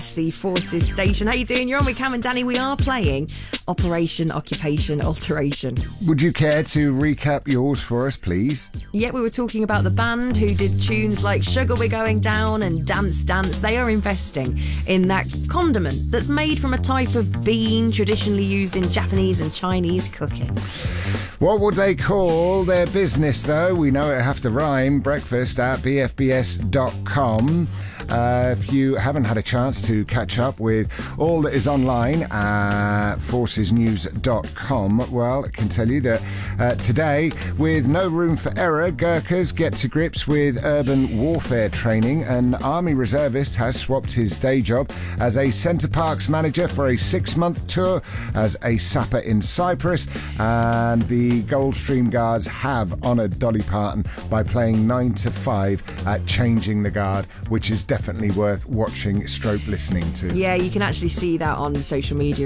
It's the Forces station. How you doing? You're on with Cam and Danny. We are playing Operation Occupation Alteration. Would you care to recap yours for us, please? Yeah, we were talking about the band who did tunes like Sugar We're Going Down and Dance Dance. They are investing in that condiment that's made from a type of bean traditionally used in Japanese and Chinese cooking. What would they call their business, though? We know it have to rhyme. Breakfast at bfbs.com. If you haven't had a chance to catch up with all that is online at forcesnews.com, well, I can tell you that today, with no room for error, Gurkhas get to grips with urban warfare training. An Army reservist has swapped his day job as a Centre Parks manager for a 6-month tour as a sapper in Cyprus, and the Goldstream Guards have honoured Dolly Parton by playing 9 to 5 at Changing the Guard, which is definitely worth watching / listening to. Yeah, you can actually see that on social media